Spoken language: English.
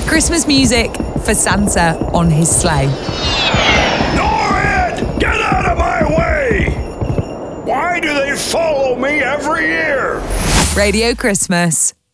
Christmas music for Santa on his sleigh. Norrid! Get out of my way! Why do they follow me every year? Radio Christmas